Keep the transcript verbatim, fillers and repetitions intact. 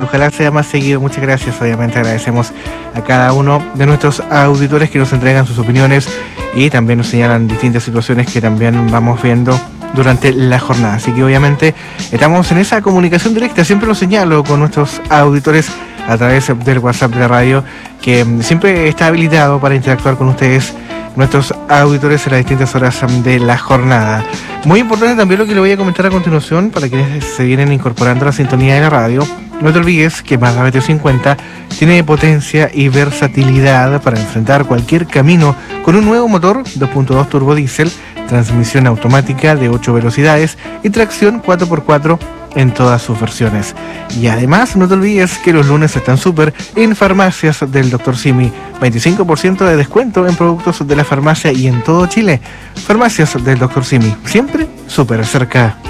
Ojalá sea más seguido. Muchas gracias. Obviamente agradecemos a cada uno de nuestros auditores que nos entregan sus opiniones y también nos señalan distintas situaciones que también vamos viendo durante la jornada. Así que obviamente estamos en esa comunicación directa, siempre lo señalo con nuestros auditores a través del WhatsApp de la radio, que siempre está habilitado para interactuar con ustedes, nuestros auditores, en las distintas horas de la jornada. Muy importante también lo que le voy a comentar a continuación para quienes se vienen incorporando a la sintonía de la radio. No te olvides que Mazda B T cincuenta tiene potencia y versatilidad para enfrentar cualquier camino con un nuevo motor dos punto dos turbo diésel, transmisión automática de ocho velocidades y tracción cuatro por cuatro en todas sus versiones. Y además no te olvides que los lunes están súper en farmacias del doctor Simi. veinticinco por ciento de descuento en productos de la farmacia y en todo Chile. Farmacias del doctor Simi, siempre súper cerca.